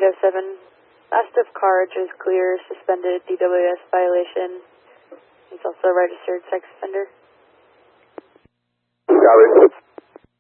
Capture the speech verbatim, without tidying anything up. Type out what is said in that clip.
eight oh seven. Asked if carriage is clear, suspended, D W S violation. He's also a registered sex offender. Got it.